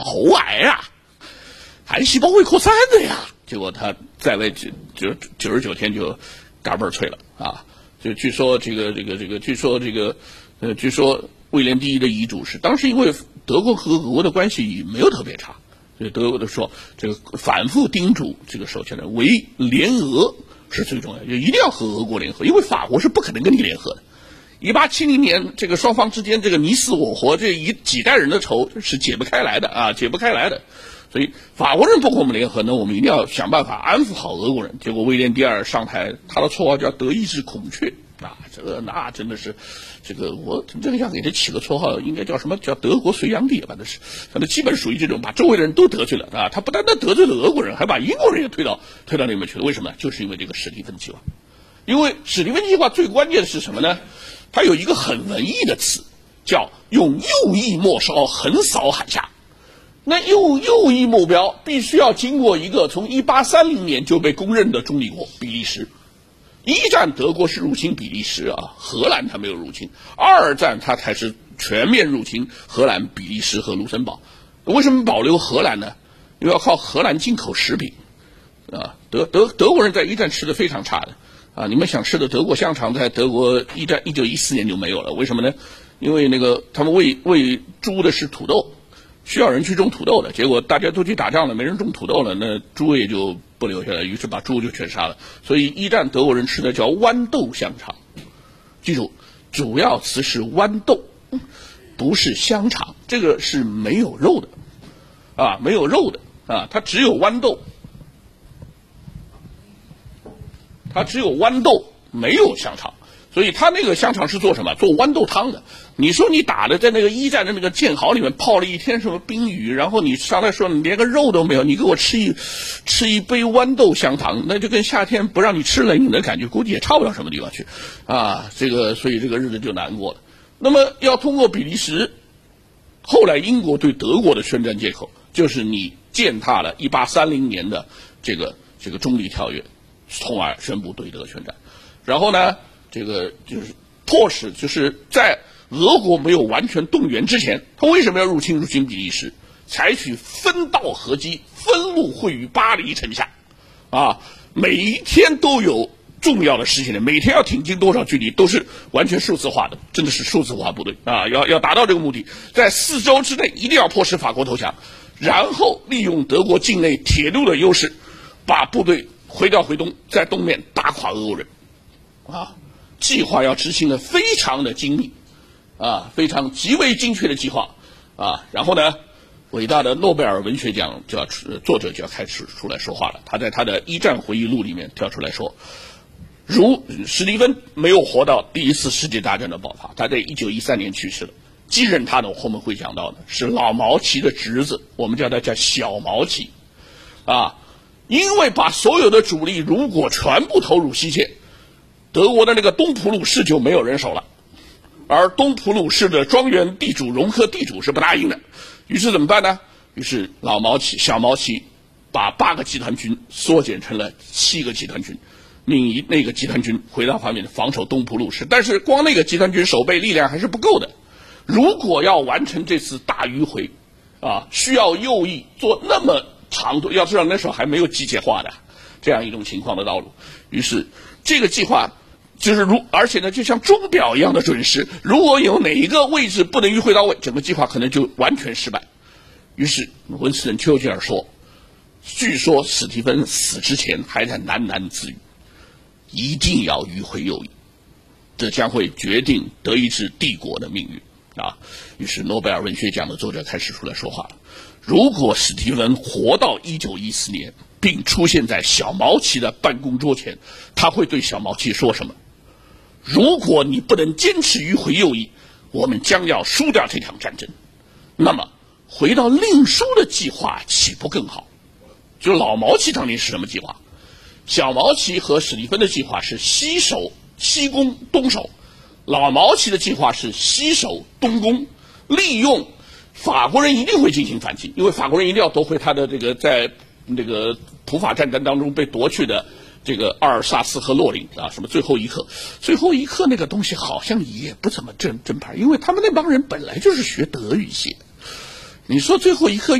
喉癌啊，癌细胞会扩散的呀。结果他在位99天就嘎嘣脆了啊！就据说据说威廉第一的遗嘱是，当时因为德国和俄国的关系没有特别差，所以德国的说这个反复叮嘱这个首相的为联俄是最重要的，就一定要和俄国联合，因为法国是不可能跟你联合的。1870年这个双方之间这个你死我活，这几代人的仇是解不开来的啊，解不开来的。所以法国人不和我们联合呢，我们一定要想办法安抚好俄国人。结果威廉第二上台，他的绰号叫德意志孔雀啊，那真的是我真的想给他起个绰号，应该叫什么？叫德国隋炀帝，反正基本属于这种把周围的人都得罪了啊。他不单单得罪了俄国人，还把英国人也推到那边去了。为什么？就是因为这个史蒂芬计划。因为史蒂芬计划最关键的是什么呢？它有一个很文艺的词，叫用右翼末梢横扫海峡。那右翼目标必须要经过一个从1830年就被公认的中立国比利时。一战德国是入侵比利时啊，荷兰它没有入侵。二战它才是全面入侵荷兰、比利时和卢森堡。为什么保留荷兰呢？因为要靠荷兰进口食品啊。德国人在一战吃的非常差的啊，你们想吃的德国香肠在德国一战1914年就没有了。为什么呢？因为他们喂猪的是土豆。需要人去种土豆的，结果大家都去打仗了，没人种土豆了，那猪也就不留下来，于是把猪就全杀了。所以一战德国人吃的叫豌豆香肠，记住，主要词是豌豆，不是香肠，这个是没有肉的，啊，没有肉的啊，它只有豌豆，没有香肠。所以他那个香肠是做什么？做豌豆汤的。你说你打的在那个一战的那个剑壕里面泡了一天什么冰雨，然后你上来说你连个肉都没有，你给我吃一杯豌豆香肠，那就跟夏天不让你吃冷饮的感觉，估计也差不了什么地方去啊。所以这个日子就难过了。那么要通过比利时，后来英国对德国的宣战借口就是你践踏了1830年的这个中立条约，从而宣布对德宣战。然后呢？这个就是迫使，就是在俄国没有完全动员之前，他为什么要入侵比利时？采取分道合击，分路会于巴黎城下，啊，每一天都有重要的事情的，每天要挺进多少距离，都是完全数字化的，真的是数字化部队啊！要达到这个目的，在4周之内一定要迫使法国投降，然后利用德国境内铁路的优势，把部队回调回东，在东面打垮俄国人，啊。计划要执行的非常的精密，啊，非常极为精确的计划，啊，然后呢，伟大的诺贝尔文学奖作者就要开始出来说话了。他在他的一战回忆录里面跳出来说，如史蒂芬没有活到第一次世界大战的爆发，他在1913年去世了。继任他的我们会讲到的是老毛奇的侄子，我们叫他小毛奇，啊，因为把所有的主力如果全部投入西线。德国的那个东普鲁士就没有人手了，而东普鲁士的庄园地主、容克地主是不答应的，于是怎么办呢？于是小毛奇把8个集团军缩减成了7个集团军，命以那个集团军回到方面防守东普鲁士。但是光那个集团军守备力量还是不够的，如果要完成这次大迂回，啊，需要右翼做那么长途，要知道那时候还没有机械化的这样一种情况的道路，于是这个计划。而且呢，就像钟表一样的准时。如果有哪一个位置不能迂回到位，整个计划可能就完全失败。于是温斯顿·丘吉尔说，据说史蒂芬死之前还在喃喃自语，一定要迂回右翼，这将会决定德意志帝国的命运啊。于是诺贝尔文学奖的作者开始出来说话了。如果史蒂芬活到1914年，并出现在小毛奇的办公桌前，他会对小毛奇说什么？如果你不能坚持迂回右翼，我们将要输掉这场战争。那么回到令书的计划岂不更好？就老毛奇当年是什么计划？小毛奇和史蒂芬的计划是西攻东守，老毛奇的计划是西守东攻，利用法国人一定会进行反击，因为法国人一定要夺回他的这个在这个普法战争当中被夺去的这个阿尔萨斯和洛林啊，什么最后一刻那个东西好像也不怎么正牌，因为他们那帮人本来就是学德语系的。你说最后一刻